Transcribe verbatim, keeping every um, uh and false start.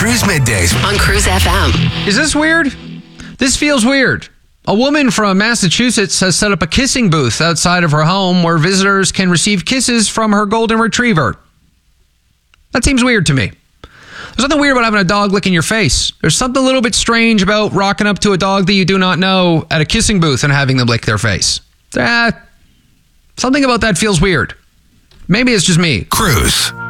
Cruise Middays on Cruise F M. Is this weird? This feels weird. A woman from Massachusetts has set up a kissing booth outside of her home where visitors can receive kisses from her golden retriever. That seems weird to me. There's nothing weird about having a dog licking your face. There's something a little bit strange about rocking up to a dog that you do not know at a kissing booth and having them lick their face. That, something about that feels weird. Maybe it's just me. Cruise.